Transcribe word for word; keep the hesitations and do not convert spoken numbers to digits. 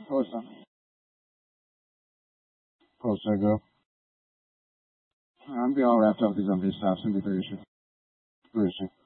What's up? Close, I go. I'm be all wrapped up with these unbeat stops. It'll be very issue. Very issue.